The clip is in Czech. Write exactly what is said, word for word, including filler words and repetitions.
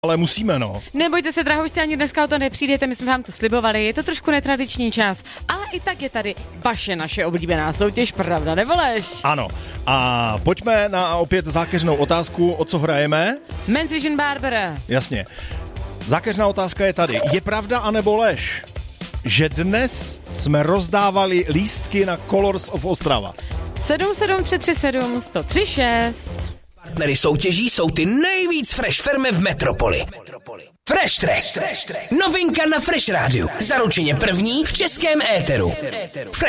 Ale musíme, no. Nebojte se, drahoušci, ani dneska o to nepřijdete, my jsme vám to slibovali, je to trošku netradiční čas. A i tak je tady vaše naše oblíbená soutěž, pravda nebo lež? Ano. A pojďme na opět zákeřnou otázku, o co hrajeme? Men's Vision Barber. Jasně. Zákeřná otázka je tady. Je pravda anebo lež, že dnes jsme rozdávali lístky na Colors of Ostrava? sedm sedm tři tři sedm jedna nula tři šest. Partnery soutěží jsou ty nejvíc fresh firmy v metropoli. Fresh Track. Novinka na Fresh Rádiu. Zaručeně první v českém éteru. Fresh